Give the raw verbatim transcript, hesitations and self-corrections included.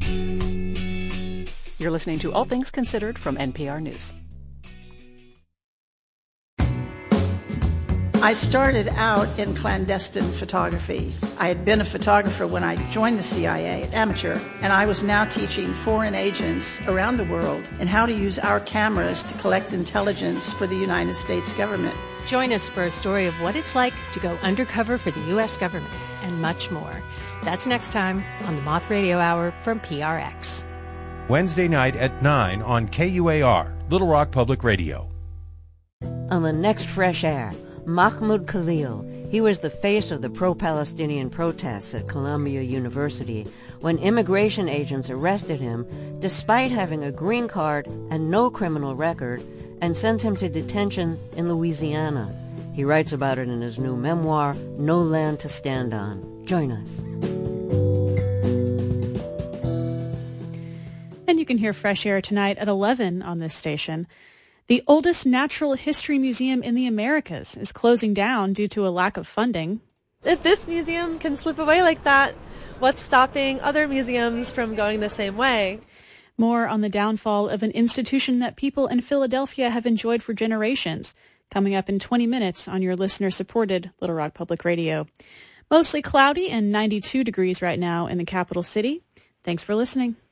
You're listening to All Things Considered from N P R News. I started out in clandestine photography. I had been a photographer when I joined the C I A, amateur, and I was now teaching foreign agents around the world in how to use our cameras to collect intelligence for the United States government. Join us for a story of what it's like to go undercover for the U S government and much more. That's next time on the Moth Radio Hour from P R X. Wednesday night at nine on K U A R, Little Rock Public Radio. On the next Fresh Air, Mahmoud Khalil. He was the face of the pro-Palestinian protests at Columbia University when immigration agents arrested him despite having a green card and no criminal record and sent him to detention in Louisiana. He writes about it in his new memoir, No Land to Stand On. Join us. And you can hear Fresh Air tonight at eleven on this station. The oldest natural history museum in the Americas is closing down due to a lack of funding. If this museum can slip away like that, what's stopping other museums from going the same way? More on the downfall of an institution that people in Philadelphia have enjoyed for generations, coming up in twenty minutes on your listener-supported Little Rock Public Radio. Mostly cloudy and ninety-two degrees right now in the capital city. Thanks for listening.